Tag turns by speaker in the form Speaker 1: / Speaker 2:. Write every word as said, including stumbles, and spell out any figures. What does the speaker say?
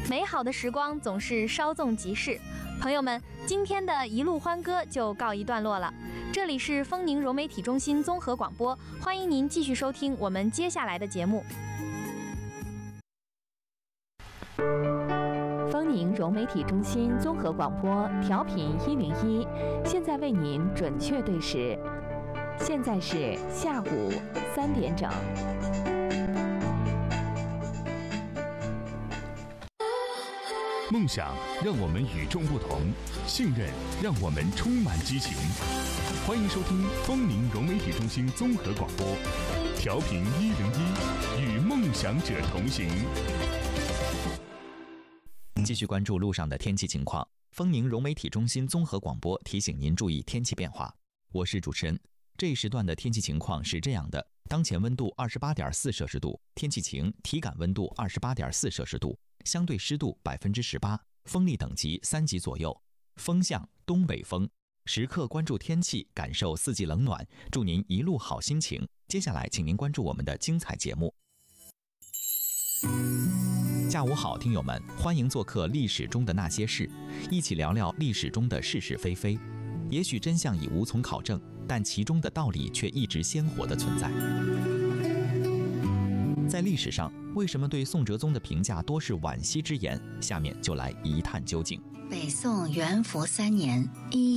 Speaker 1: 美好的时光总是稍纵即逝，朋友们，今天的一路欢歌就告一段落了。这里是丰宁融媒体中心综合广播，欢迎您继续收听我们接下来的节目。
Speaker 2: 丰宁融媒体中心综合广播调频一零一，现在为您准确对时，现在是下午三点整。
Speaker 3: 梦想让我们与众不同，信任让我们充满激情。欢迎收听丰宁融媒体中心综合广播，调频一零一，与梦想者同行。
Speaker 4: 继续关注路上的天气情况。丰宁融媒体中心综合广播提醒您注意天气变化。我是主持人。这一时段的天气情况是这样的：当前温度二十八点四摄氏度，天气晴，体感温度二十八点四摄氏度，相对湿度百分之十八，风力等级三级左右，风向东北风。时刻关注天气，感受四季冷暖，祝您一路好心情。接下来，请您关注我们的精彩节目。下午好，听友们，欢迎做客历史中的那些事，一起聊聊历史中的是是非非。也许真相已无从考证，但其中的道理却一直鲜活地存在。在历史上，为什么对宋哲宗的评价多是惋惜之言？下面就来一探究竟。
Speaker 5: 北宋元符三年（一